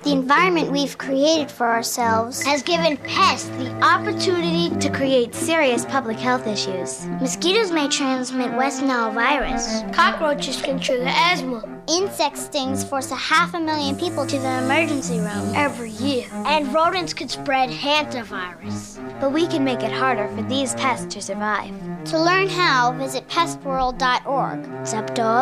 The environment we've created for ourselves has given pests the opportunity to create serious public health issues. Mosquitoes may transmit West Nile virus. Cockroaches can trigger asthma. Insect stings force 500,000 people to the emergency room every year. And rodents could spread hantavirus. But we can make it harder for these pests to survive. To learn how, visit pestworld.org. Zepto.